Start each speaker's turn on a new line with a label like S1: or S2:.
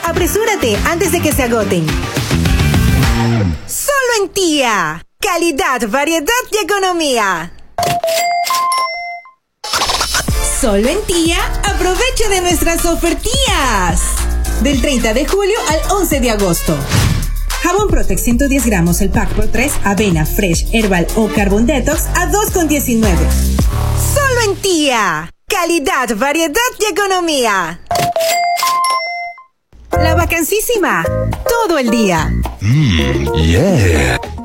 S1: Apresúrate antes de que se agoten. Solo en Tía. Calidad, variedad y economía. Solo en Tía, aprovecha de nuestras ofertías. Del 30 de julio al 11 de agosto. Jabón Protex 110 gramos, el pack por 3, avena, fresh, herbal o carbon detox a 2,19. Solo en Tía. Calidad, variedad y economía. La vacancísima. Todo el día.
S2: Yeah.